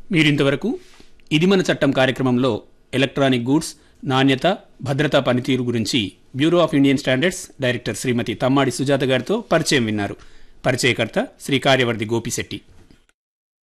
మీరింతవరకు ఇది మన చట్టం కార్యక్రమంలో ఎలక్ట్రానిక్ గూడ్స్ నాణ్యత భద్రతా పనితీరు గురించి bureau of Indian standards director శ్రీమతి తమ్మాడి సుజాత గారితో పరిచయం విన్నారు. పరిచయకర్త శ్రీ కార్యవర్ధి గోపిశెట్టి.